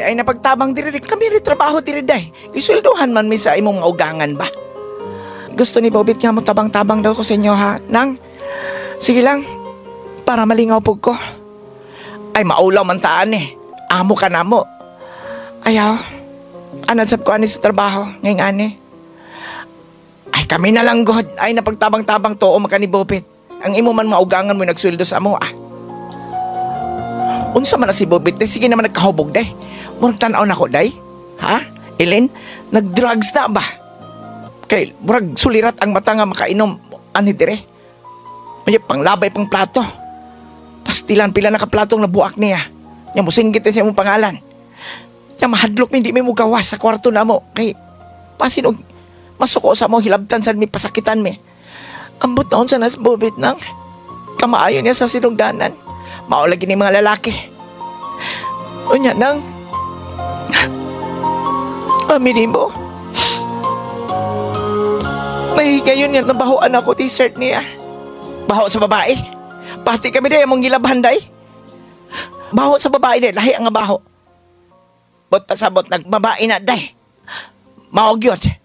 balay ay napagtabang diri kami rin trabaho diri day. Isulduhan man mi sa imong maugangan ba. Gusto ni Bobit nga mo tabang-tabang daw ko sa inyo ha. Nang, sige lang, para malingaw po ko. Ay maulaw man taan eh. Amo ka na mo. Ayaw, anadsap ko ani sa trabaho ngayong ani. Ay kami na lang god. Ay napagtabang-tabang to o maka ni Bobit. Ang imo man maugangan mo nagsuldo sa amo ah. Unsa man na si Bobit, sige naman nagkahubog day. Murag tanaw na ko day. Ha? Ellen, nag-drugs na ba? Kay murag sulirat ang mata nga makainom ani dire. May panglabay pang plato. Pastilan pila nakaplatong nabuak niya. Nya mo singgit siya mong pangalan. Nya mahadlok hindi mi mo gawas sa kwarto na mo. Kay pasinog masuko sa mo hilabtan sa mi pasakitan mi. Ambot na unsa na si Bobit nang kamaayo niya sa sinugdanan. Mao lagi ni mga lalaki. Unya nang aminin mo. May gayon yan nabahoan ako t-shirt niya. Baho sa babae. Pati kami day among gilabahan day. Baho sa babae day, lahi ang baho. Bot pasabot nagbabae na day. Maog yun.